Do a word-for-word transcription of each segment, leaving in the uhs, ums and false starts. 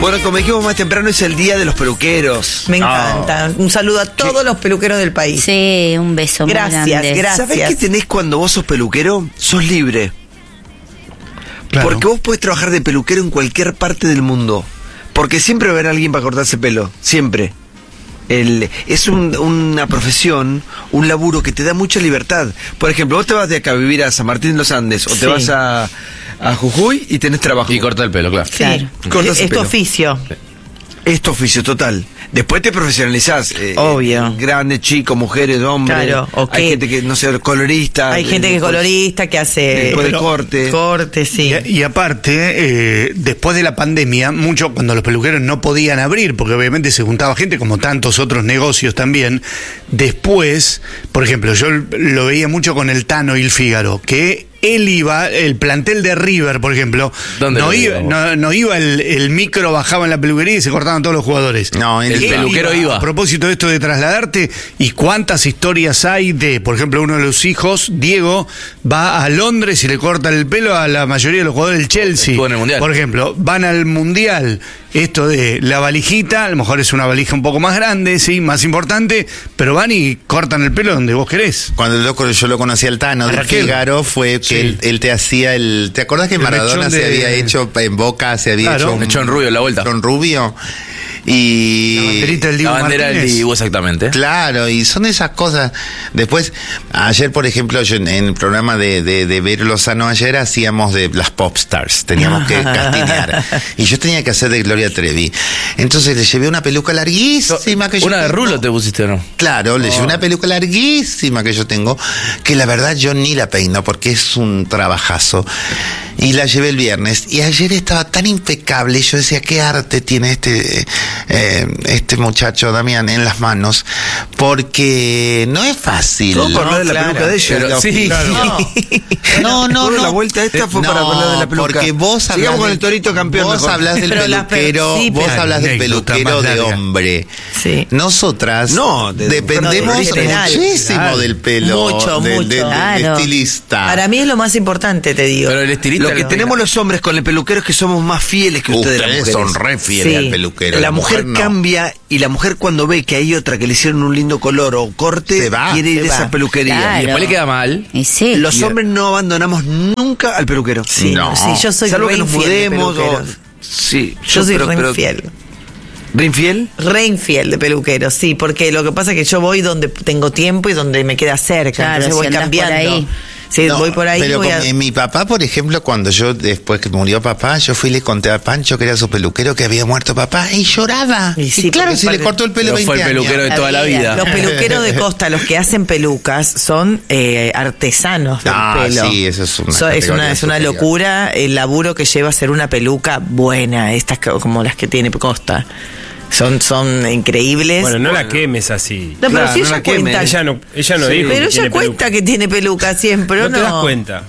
Bueno, como dijimos más temprano, es el día de los peluqueros. Me encanta. Oh. Un saludo a todos ¿Qué? los peluqueros del país. Sí, un beso gracias, muy grande. Gracias, ¿Sabés qué tenés cuando vos sos peluquero? Sos libre. Claro. Porque vos podés trabajar de peluquero en cualquier parte del mundo. Porque siempre va a haber alguien para cortarse pelo. Siempre. El, es un, una profesión, un laburo que te da mucha libertad. Por ejemplo, vos te vas de acá a vivir a San Martín de los Andes, o sí. te vas a, a Jujuy y tenés trabajo. Y corta el pelo, claro. Sí, claro. Cortas es tu oficio. Sí. Es tu oficio, total. Después te profesionalizás. Eh, Obvio. Eh, grandes, chicos, mujeres, hombres. Claro, okay. Hay gente que, no sé, colorista. Hay gente que es colorista, que hace... Después del corte. Corte, sí. Y, y aparte, eh, después de la pandemia, mucho cuando los peluqueros no podían abrir, porque obviamente se juntaba gente, como tantos otros negocios también, después, por ejemplo, yo lo veía mucho con el Tano y el Fígaro, que... Él iba, el plantel de River, por ejemplo, no iba, no, no iba el, el micro, bajaba en la peluquería y se cortaban todos los jugadores. No, el Él peluquero iba, iba. A propósito de esto de trasladarte, y cuántas historias hay de, por ejemplo, uno de los hijos, Diego, va a Londres y le cortan el pelo a la mayoría de los jugadores del Chelsea. Estuvo en el Mundial. Por ejemplo, van al Mundial. Esto de la valijita, a lo mejor es una valija un poco más grande, sí, más importante, pero van y cortan el pelo donde vos querés. Cuando yo, yo lo conocí al Tano de Fígaro, fue que sí. él, él te hacía el... ¿Te acordás que el Maradona de... se había hecho en Boca, se había claro. hecho... Un, hecho en rubio la vuelta. En rubio. Y... La banderita del Dibu La bandera Martínez. del Dibu, exactamente. Claro, y son esas cosas. Después, ayer, por ejemplo, yo en, en el programa de, de, de Ver Lozano ayer hacíamos de las popstars, teníamos que castinear. Y yo tenía que hacer de Gloria Trevi. Entonces le llevé una peluca larguísima que yo ¿Una de tengo. rulo te pusiste o no? Claro, le oh. llevé una peluca larguísima que yo tengo, que la verdad yo ni la peino porque es un trabajazo. Y la llevé el viernes. Y ayer estaba tan impecable. Yo decía, qué arte tiene este eh, este muchacho, Damián, en las manos. Porque no es fácil. ¿Cómo hablar de la claro. peluca de ella? Pero, sí, claro. No, no, no. La vuelta esta fue no, para hablar de la peluca. Porque vos hablás Sigamos con del, el torito campeón. Vos mejor. hablás del Pero peluquero, la, sí, vos pero hablas del peluquero de hombre. Sí. Nosotras no, de, dependemos no, de muchísimo claro. del pelo mucho, del, mucho. del, del Claro. estilista. Para mí es lo más importante, te digo. Pero el estilista... Lo que lo tenemos los hombres con el peluquero es que somos más fieles que ustedes, Ustedes las mujeres. son re fieles Sí. al peluquero. La, la mujer, mujer no. cambia y la mujer cuando ve que hay otra que le hicieron un lindo color o corte, Se va, quiere ir se a va. esa peluquería. Claro. Y después le queda mal. Y sí. Los y... hombres no abandonamos nunca al peluquero. Sí, No. sí, yo soy Salvo re que nos infiel de mudemos o... peluqueros. Sí, Yo soy pero- re pero- infiel. ¿Re infiel? Re infiel de peluquero, sí, porque lo que pasa es que yo voy donde tengo tiempo y donde me queda cerca, Claro, entonces voy si andás por cambiando. ahí. Sí, No, voy por ahí. pero voy con a... mi, mi papá, por ejemplo, cuando yo, después que murió papá, yo fui y le conté a Pancho, que era su peluquero, que había muerto papá, y lloraba. Y sí, Y claro, porque si le parte- cortó el pelo Pero veinte fue el peluquero años. de toda la vida. Los peluqueros de costa, los que hacen pelucas, son eh, artesanos del Ah, pelo. sí, eso es una So- es categoría una es una superior. locura el laburo que lleva a hacer una peluca buena, estas que- como las que tiene Costa. Son, son increíbles. Bueno, no la quemes así. No, pero Claro, si no ella la queme. cuenta. Ella no, ella no Sí. dijo Pero que ella tiene cuenta peluca. que tiene peluca siempre, ¿o No no? te das cuenta.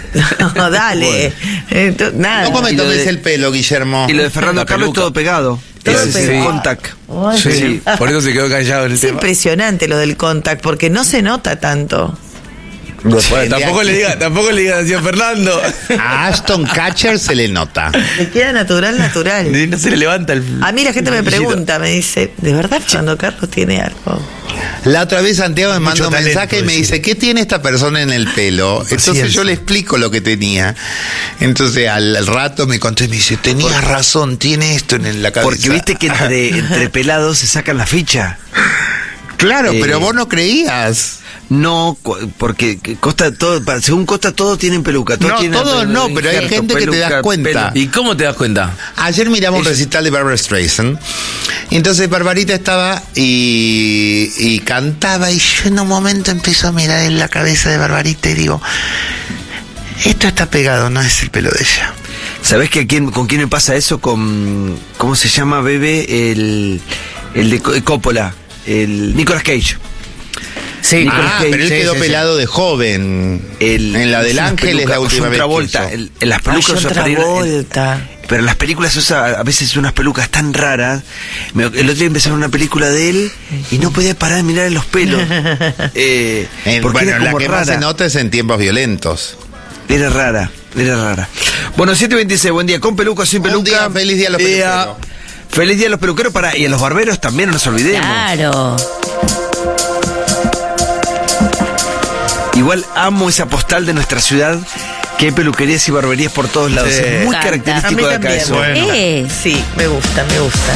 No, dale. Eh, t- nada. ¿Cómo me Y lo tomes de- el pelo, Guillermo? Y lo de Fernando La Carlos es peluca. todo pegado. Todo Ese es el pegado. contact. Ay, Sí, sí. sí. Por eso se quedó callado en el Es tema. impresionante lo del contact, porque no se nota tanto. Bueno, tampoco le diga, tampoco le digas así a Fernando. A Ashton Kutcher se le nota. Le queda natural, natural. No se le levanta el... A mí la gente me el pregunta, me dice, ¿de verdad Fernando Carlos tiene algo? La otra vez Santiago me Mucho manda un talento, mensaje y me decía. dice, ¿qué tiene esta persona en el pelo? Entonces Paciencia. yo le explico lo que tenía. Entonces al, al rato me contó y me dice, tenías razón, tiene esto en la cabeza. Porque viste que entre, entre pelados se sacan la ficha. Claro, Eh, pero vos no creías. No, cu- porque Costa todo, pa- según Costa todos tienen peluca. Todos No, tienen todos pelu- no, pero hay injerto, gente que te peluca, das cuenta. pelu- ¿Y cómo te das cuenta? Ayer miramos un Ellos- recital de Barbra Streisand. Y entonces Barbarita estaba y, y cantaba. Y yo en un momento empiezo a mirar en la cabeza de Barbarita y digo, esto está pegado, no es el pelo de ella. ¿Sabés que a quién, con quién me pasa eso? Con, ¿cómo se llama, bebé? El, el de Co- Coppola, el Nicolas Cage. Sí, Ah, pero él sí, quedó sí, sí. pelado de joven. El, en la del unas Ángel es pelucas, la última John vez que Travolta, usó. el- en las Ay, pelucas John usa para ir- Travolta. pero en las películas usa a veces unas pelucas tan raras. Me- el otro día empecé a ver una película de él y no podía parar de mirar en los pelos. eh, En- porque bueno, era la como que más rara. se nota es en tiempos violentos. Era rara, era rara. Bueno, siete veintiséis, buen día. ¿Con peluca o sin peluca? Un día, feliz día a los Día. peluqueros. Feliz día a los peluqueros para, y a los barberos también, no nos olvidemos. Claro. Igual amo esa postal de nuestra ciudad, que hay peluquerías y barberías por todos lados. Sí. Es muy Encanta. característico de A mí acá también. eso. Bueno. Eh, Sí, me gusta, me gusta.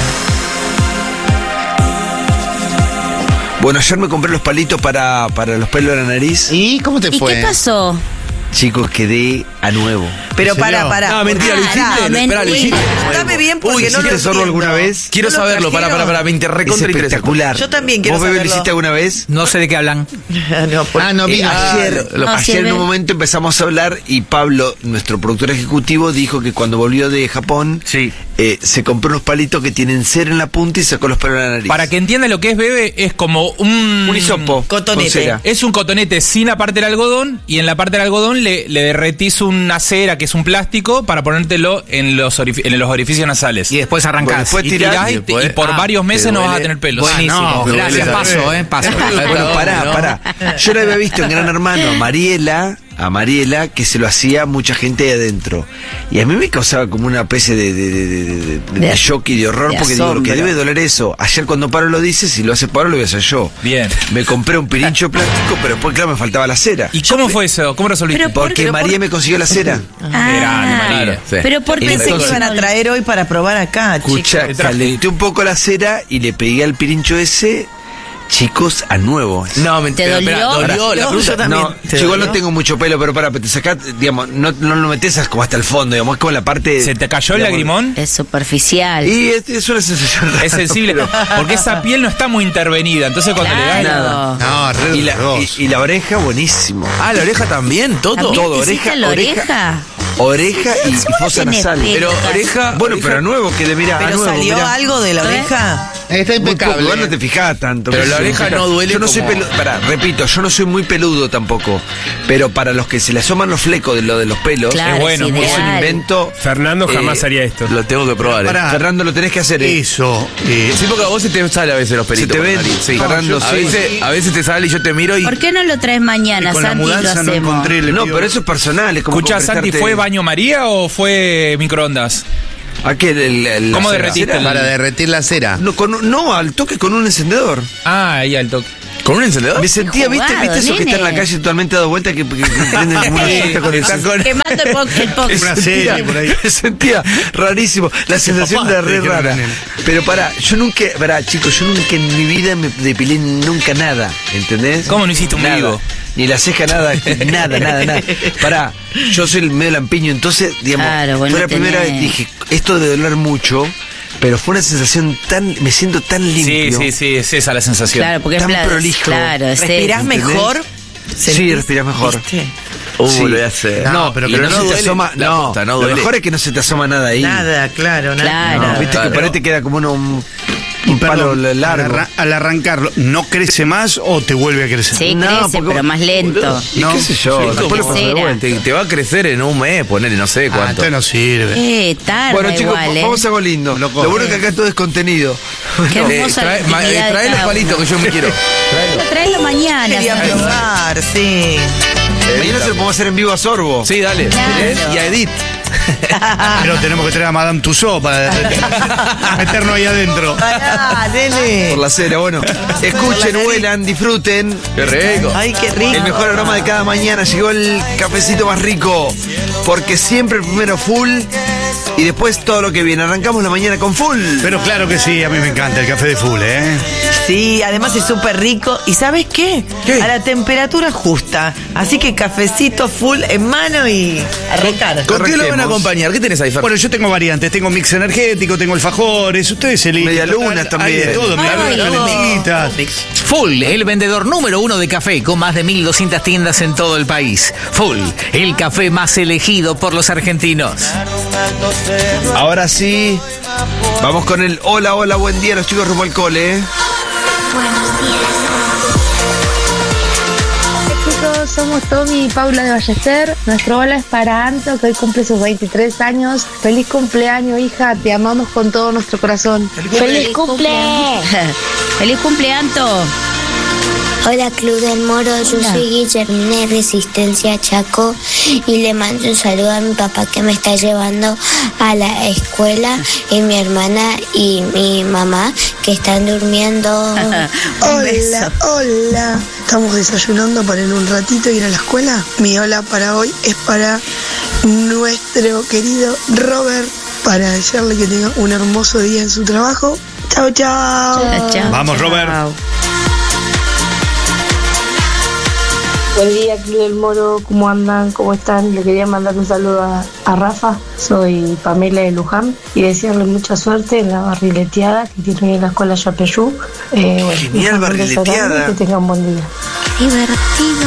Bueno, ayer me compré los palitos para, para los pelos de la nariz. ¿Y cómo te ¿Y fue? qué pasó? Chicos, quedé a nuevo. Pero ¿En para, serio? para. No, mentira, lo Ah, hiciste. no, No, espera, lo mentira. hiciste. Dame bien porque Uy, no lo ¿hiciste sorbo entiendo. alguna vez? Quiero ¿No lo saberlo, para, para, trajeron? para, me inter- Es recontra interesa. espectacular. Yo también quiero ¿Vos, Bebe, lo saberlo. hiciste alguna vez? No sé de qué hablan. No, por- Ah, no, Eh, vino. ayer, No, ayer sí, en ve- un momento empezamos a hablar y Pablo, nuestro productor ejecutivo, dijo que cuando volvió de Japón Sí. eh, se compró unos palitos que tienen cera en la punta y sacó los pelos de la nariz. Para que entiendan lo que es Bebe, es como un... Un hisopo. Cotonete. con cera. Es un cotonete sin la parte del algodón y en la parte del algodón le, le derretís una cera que es un plástico para ponértelo en los, orif- en los orificios nasales. Y después Bueno, arrancás. después Y tirás tirás y, y te- después- y por Ah, varios meses te no vas a duele. tener pelos. Buenísimo. no, pero Gracias, duele paso, saber. eh, paso. Bueno, pará, ¿no? pará. Yo la había visto en Gran Hermano a Mariela, a Mariela, que se lo hacía mucha gente ahí adentro. Y a mí me causaba como una especie de, de, de, de- de- de De- shock y de horror, de porque digo, lo que asombro. debe doler eso. Ayer cuando Pablo lo dice, si lo hace Pablo, lo voy a hacer yo. Bien. Me compré un pirincho plástico, pero después, claro, me faltaba la cera. ¿Y cómo fue eso? ¿Cómo resolviste? Pero ¿por Porque qué? María me consiguió la cera. Grande, María. Sí. Pero ¿por qué Pensé se que iban a traer hoy para probar acá, Escucha, chicos. calenté un poco la cera y le pegué al pirincho ese, chicos, a nuevo. No, mentira. ¿Te espera, dolió? dolió la No, fruta. yo también. No, ¿Te yo igual dolió? no tengo mucho pelo, pero para, te sacás, digamos, no, no lo metes como hasta el fondo, digamos, es como la parte... ¿Se te cayó el digamos, lagrimón? Es superficial. Y es, es una sensación rara. Es sensible, porque esa piel no está muy intervenida, entonces cuando le das... Claro. No, re Y la, doloroso. y, y la oreja, buenísimo. Ah, la oreja también, todo. ¿También todo, te hiciste oreja, la oreja. oreja? Oreja y, y Seguro fosa tenés nasal. pelo. Pero oreja... Bueno, oreja- pero a nuevo, que de mira, a Pero nuevo, salió mirá. algo de la ¿Eh? oreja. Está Muy poco, impecable. igual no te fijás tanto. Pero qué la sé yo. oreja no duele Yo no soy como- peludo, pará, repito, yo no soy muy peludo tampoco. Pero para los que se le asoman los flecos de lo de los pelos, Claro, es bueno, es muy es un ideal. invento. Fernando jamás Eh, haría esto. Lo tengo que probar. eh. Pará. Fernando, lo tenés que hacer. ¿eh? Eso. eh, Sí, porque a vos se te sale a veces los pelitos. te por la ven, nariz, sí. Fernando, a, sí. veces, a veces te sale y yo te miro y. ¿Por qué no lo traes y mañana, con la Santi? y lo mudanza no hacemos. encontré. le No, pido- pero eso es personal. Es como Escucha, Santi, prestarte- ¿fue baño María o fue microondas? ¿A qué? El- el- la ¿Cómo cera? derretiste el- Para derretir la cera. No, con, un- no, al toque con un encendedor. Ah, ahí al toque. ¿Con un encendedor? Me sentía, ¿viste? jugado, ¿Viste eso que está en la nene. calle totalmente dado vuelta que, que, que prenden como una cita con el Está con- Quemando el, po el pox. Una serie por ahí. Me sentía rarísimo. La sensación papá, de te re dijeron rara. la nena. Pero pará, yo nunca, pará, chicos, yo nunca en mi vida me depilé nunca nada. ¿Entendés? ¿Cómo no hiciste un Nada. vivo? Ni la ceja, nada, nada, nada, nada. Pará, yo soy el medio lampiño, entonces, digamos, Claro, vos fue no la primera tenés- vez que dije, esto debe doler mucho, pero fue una sensación tan, me siento tan Sí, limpio. sí, sí, es esa la sensación. Claro, porque es Tan pla- prolijo. Claro, es ¿Respirás ¿entendés? mejor? Sí, ¿Sentís? respirás mejor. ¿Viste? Uh, Sí. lo voy a hacer. No, pero, y pero no, se te duele asoma. la No, posta, no lo duele. mejor es que no se te asoma nada ahí. Nada, claro. nada. Claro. No, viste Claro. que por ahí te queda como uno, un, un palo Perdón, largo. Al, arra- al arrancarlo, ¿no crece más o te vuelve a crecer? Sí, No, crece, porque- pero más lento. Y No. qué sé yo, Sí, después como- lo paso de cera. vuelta. Te, te va a crecer en un mes, ponele, no sé Ah, cuánto. entonces no sirve. Eh, tarda Bueno, chicos, igual, ¿eh? vamos a algo lindo. Lo, Loco. bueno es que acá todo es contenido. Qué Eh, hermosa trae, la ma- eh, intimidad de trae los cada palitos uno. que yo me quiero. Traelo mañana. Quería Santi. probar, sí. Mañana se lo podemos hacer en vivo a Sorbo. Sí, dale. Claro. ¿Eh? Y a Edith. Pero tenemos que traer a Madame Tussauds para meternos ahí adentro. Pará, nene. Por la cera, bueno. Escuchen, huelan, disfruten. Qué rico. Ay, qué rico. El mejor aroma de cada mañana. Llegó el cafecito más rico. Porque siempre el primero full y después todo lo que viene. Arrancamos la mañana con full. Pero claro que sí, a mí me encanta el café de full, ¿eh? Sí, además es súper rico. ¿Y sabes qué? ¿Qué? A la temperatura justa. Así que cafecito full en mano y arrancar. ¿Con qué lo van a Arranquemos. acompañar? ¿Qué tenés ahí, Fer? Bueno, yo tengo variantes, tengo mix energético, tengo alfajores, ustedes eligen. Medialunas Total, hay de también. todo, Ay, medialunas, Full, el vendedor número uno de café con más de mil doscientas tiendas en todo el país. Full, el café más elegido por los argentinos. Ahora sí. Vamos con el hola, hola, buen día. Los chicos rumbo al cole. ¿eh? Chicos, somos Tommy y Paula de Ballester. Nuestro hola es para Anto, que hoy cumple sus veintitrés años. Feliz cumpleaños, hija. Te amamos con todo nuestro corazón. ¡Feliz cumple! ¡Feliz cumple, Anto! Hola Club del Moro, yo Hola. soy Guillermina de Resistencia Chaco y le mando un saludo a mi papá que me está llevando a la escuela y mi hermana y mi mamá que están durmiendo. Un beso. hola. Estamos desayunando para en un ratito ir a la escuela. Mi hola para hoy es para nuestro querido Robert, para desearle que tenga un hermoso día en su trabajo. Chao, chao. Chao, chao. Vamos, Robert. Buen día, Club del Moro, ¿cómo andan? ¿Cómo están? Le quería mandar un saludo a, a Rafa, soy Pamela de Luján, y desearle mucha suerte en la barrileteada que tiene hoy en la escuela Yapeyú. Eh, bueno, Genial, un beso grande barrileteada. y que tengan un buen día. Divertido.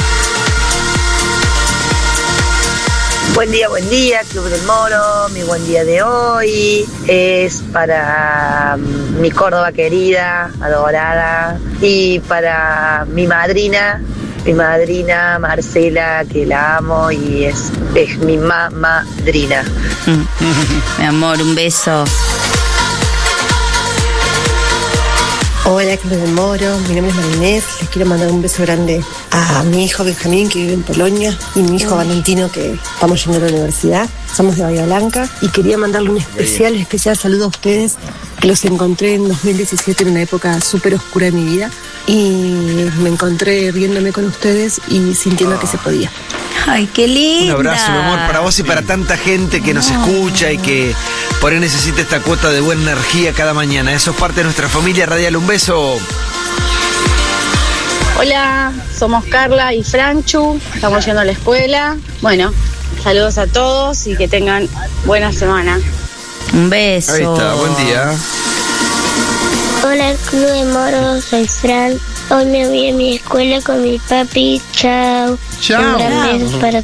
Buen día, buen día, Club del Moro. Mi buen día de hoy es para mm, mi Córdoba querida, adorada, y para mi madrina, mi madrina Marcela, que la amo y es, es mi ma-madrina. Mi amor, un beso. Hola, Club del Moro, mi nombre es Marinés, les quiero mandar un beso grande a mi hijo Benjamín, que vive en Polonia, y mi hijo Valentino, que estamos yendo a la universidad. Somos de Bahía Blanca y quería mandarle un especial, especial saludo a ustedes, que los encontré en dos mil diecisiete en una época súper oscura de mi vida, y me encontré riéndome con ustedes y sintiendo que se podía. Ay, qué lindo. Un abrazo, mi amor, para vos y para tanta gente que nos escucha y que por ahí necesita esta cuota de buena energía cada mañana. Eso es parte de nuestra familia radial. Un beso. Hola, somos Carla y Franchu, estamos yendo a la escuela. Bueno, saludos a todos y que tengan buena semana. Un beso. Ahí está, buen día. Hola Club del Moro, soy Fran. Hoy me voy a mi escuela con mi papi. Chao. Chao. Un gran beso para